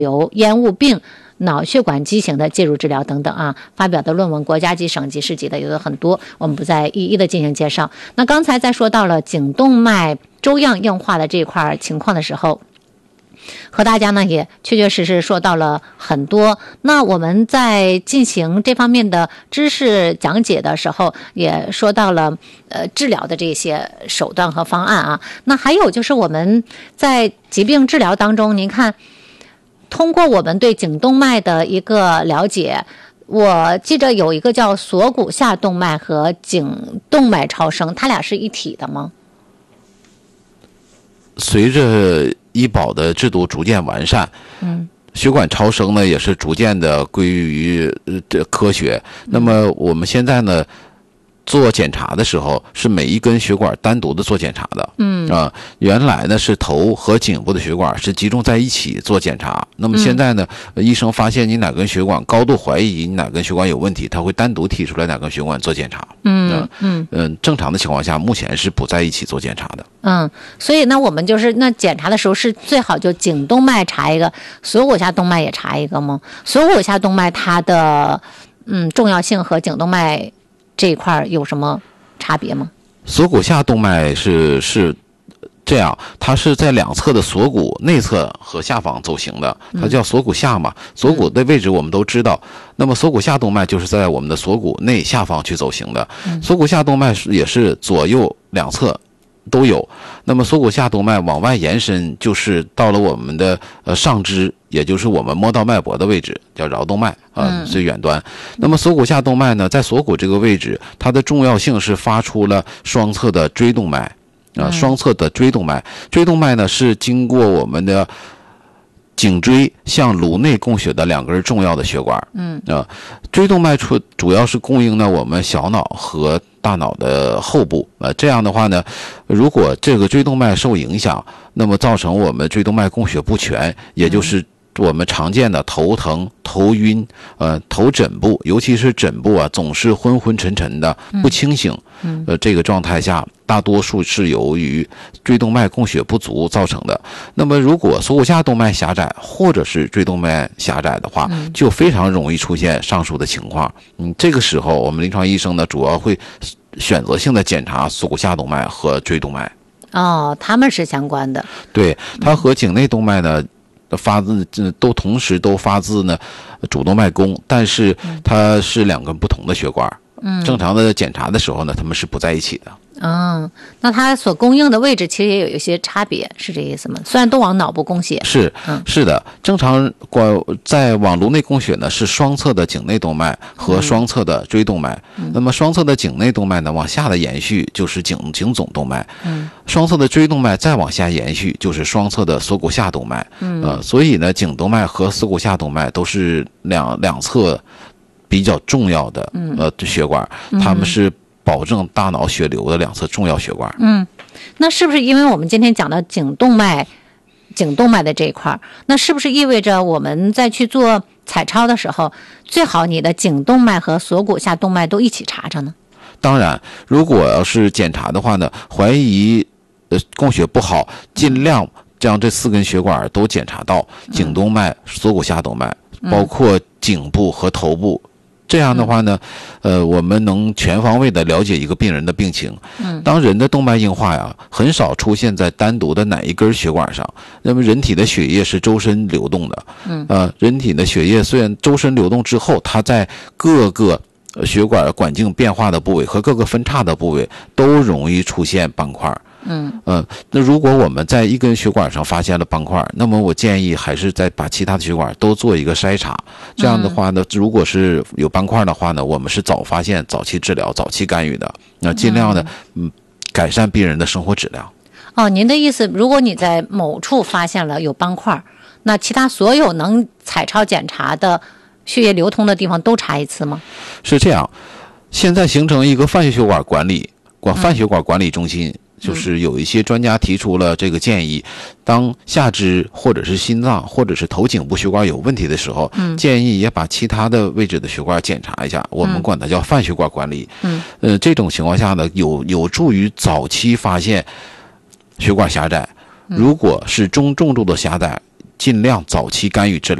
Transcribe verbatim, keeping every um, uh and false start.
有烟雾病、脑血管畸形的介入治疗等等啊，发表的论文国家级、省级、市级的有的很多，我们不再一一的进行介绍。那刚才在说到了颈动脉粥样硬化的这一块情况的时候，和大家呢也确确实实说到了很多。那我们在进行这方面的知识讲解的时候，也说到了呃治疗的这些手段和方案啊。那还有就是我们在疾病治疗当中，您看，通过我们对颈动脉的一个了解，我记着有一个叫锁骨下动脉和颈动脉超声，它俩是一体的吗？ 随着医保的制度逐渐完善，嗯，血管超声呢也是逐渐的归于呃科学。那么我们现在呢，做检查的时候是每一根血管单独的做检查的，嗯啊，原来呢是头和颈部的血管是集中在一起做检查，那么现在呢，嗯、医生发现你哪根血管高度怀疑你哪根血管有问题，他会单独提出来哪根血管做检查， 嗯嗯嗯，正常的情况下目前是不在一起做检查的， 嗯，所以那我们就是那检查的时候是最好就颈动脉查一个，锁骨下动脉也查一个吗？锁骨下动脉它的嗯重要性和颈动脉这一块有什么差别吗？ 锁骨下动脉是是这样，它是在两侧的锁骨内侧和下方走行的，它叫锁骨下嘛。锁骨的位置我们都知道，那么锁骨下动脉就是在我们的锁骨内下方去走行的。锁骨下动脉也是左右两侧都有，那么锁骨下动脉往外延伸，就是到了我们的呃上肢，也就是我们摸到脉搏的位置，叫桡动脉啊、呃，最远端。那么锁骨下动脉呢，在锁骨这个位置，它的重要性是发出了双侧的椎动脉啊、呃，双侧的椎动脉。椎动脉呢是经过我们的颈椎向颅内供血的两根重要的血管。嗯啊、呃，椎动脉主主要是供应呢我们小脑和大脑的后部，呃，这样的话呢，如果这个椎动脉受影响，那么造成我们椎动脉供血不全，也就是我们常见的头疼、头晕，呃，头枕部，尤其是枕部啊，总是昏昏沉沉的，不清醒。呃，这个状态下，大多数是由于椎动脉供血不足造成的。那么，如果锁骨下动脉狭窄或者是椎动脉狭窄的话，就非常容易出现上述的情况。嗯，这个时候我们临床医生呢，主要会选择性的检查锁骨下动脉和椎动脉。 哦，它们是相关的。 对，它和颈内动脉呢。发自都同时都发自呢主动脉弓，但是它是两根不同的血管。嗯，正常的检查的时候呢，它们是不在一起的。 嗯，那它所供应的位置其实也有一些差别，是这意思吗？虽然都往脑部供血， 是，嗯，是的。正常在往颅内供血呢，是双侧的颈内动脉和双侧的椎动脉。嗯、那么双侧的颈内动脉呢，往下的延续就是颈颈总动脉。嗯，双侧的椎动脉再往下延续就是双侧的锁骨下动脉。嗯，呃，所以呢，颈动脉和锁骨下动脉都是两两侧比较重要的呃血管，它们是保证大脑血流的两侧重要血管。 嗯，那是不是因为我们今天讲到颈动脉、颈动脉的这一块，那是不是意味着我们在去做彩超的时候，最好你的颈动脉和锁骨下动脉都一起查查呢？ 当然，如果要是检查的话呢，怀疑呃供血不好，尽量将这四根血管都检查到，颈动脉、锁骨下动脉，包括颈部和头部。这样的话呢，呃，我们能全方位的了解一个病人的病情。嗯，当人的动脉硬化呀，很少出现在单独的哪一根血管上。那么人体的血液是周身流动的。嗯，呃，人体的血液虽然周身流动之后，它在各个血管管径变化的部位和各个分叉的部位都容易出现斑块。嗯呃，那如果我们在一根血管上发现了斑块，那么我建议还是再把其他的血管都做一个筛查。这样的话呢，如果是有斑块的话呢，我们是早发现、早期治疗、早期干预的，那尽量的嗯改善病人的生活质量。 哦，您的意思，如果你在某处发现了有斑块，那其他所有能彩超检查的血液流通的地方都查一次吗？ 是这样，现在形成一个泛血血管管理管泛血管管理中心。嗯，就是有一些专家提出了这个建议，当下肢或者是心脏或者是头颈部血管有问题的时候，嗯，建议也把其他的位置的血管检查一下，我们管它叫泛血管管理。嗯，呃，这种情况下呢，有有助于早期发现血管狭窄。如果是中重度的狭窄， 尽量早期干预治疗。